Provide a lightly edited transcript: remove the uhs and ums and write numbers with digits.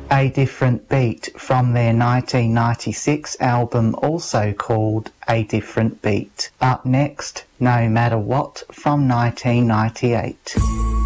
A Different Beat from their 1996 album, also called A Different Beat. Up next, No Matter What from 1998.